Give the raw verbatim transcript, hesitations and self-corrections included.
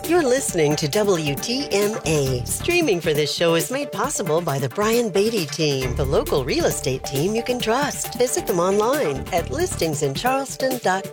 You're listening to W T M A. Streaming for this show is made possible by the Brian Beatty team, the local real estate team you can trust. Visit them online at listings in charleston dot